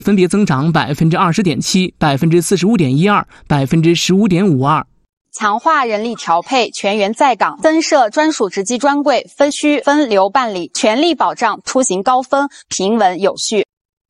分别增长20.7%、45.12%、15.52%。 强化人力调配，全员在岗，增设专属值机专柜，分区分流办理，全力保障出行高峰平稳有序。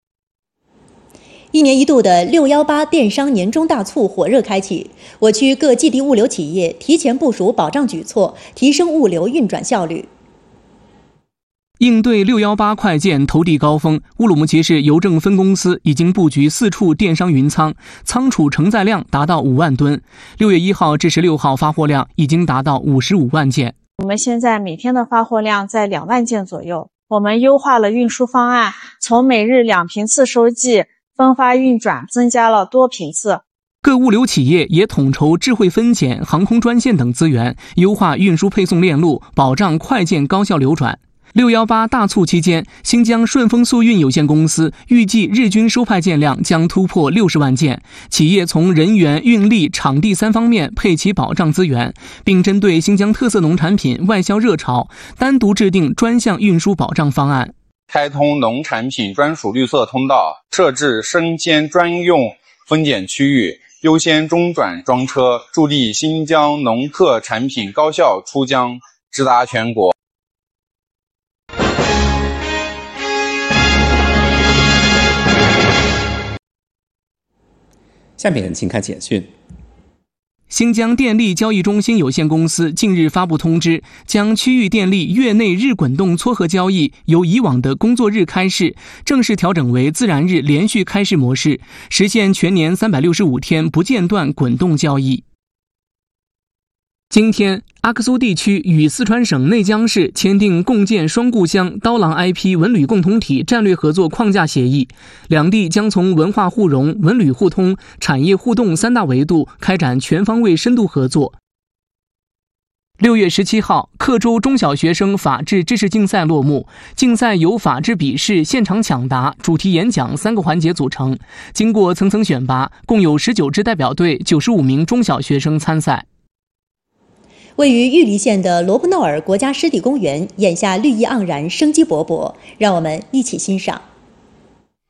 一年一度的618电商年终大促火热开启，我区各寄递物流企业提前部署保障举措，提升物流运转效率。 应对618快件投递高峰，乌鲁木齐市邮政分公司已经布局4处电商云仓，仓储承载量达到5万吨。6月1号至16号发货量已经达到55万件。 我们现在每天的发货量在2万件左右。我们优化了运输方案，从每日2频次收寄分发运转增加了多频次。 各物流企业也统筹智慧分拣、航空专线等资源，优化运输配送链路，保障快件高效流转。618大促期间，新疆顺丰速运有限公司预计日均收派件量将突破60万件。企业从人员、运力、场地3方面配齐保障资源，并针对新疆特色农产品外销热潮，单独制定专项运输保障方案。 开通农产品专属绿色通道，设置生鲜专用分拣区域，优先中转装车，助力新疆农特产品高效出疆，直达全国。 下面请看简讯。 新疆电力交易中心有限公司近日发布通知，将区域电力月内日滚动撮合交易由以往的工作日开市，正式调整为自然日连续开市模式，实现全年365天不间断滚动交易。今天，阿克苏地区与四川省内江市签订共建双故乡刀郎 IP 文旅共同体战略合作框架协议，两地将从文化互融、文旅互通、产业互动3大维度开展全方位深度合作。6月17号，克州中小学生法治知识竞赛落幕。竞赛由法治笔试、现场抢答、主题演讲3个环节组成，经过层层选拔，共有19支代表队、95名中小学生参赛。 位于玉梨县的罗布诺尔国家湿地公园眼下绿意盎然，生机勃勃，让我们一起欣赏。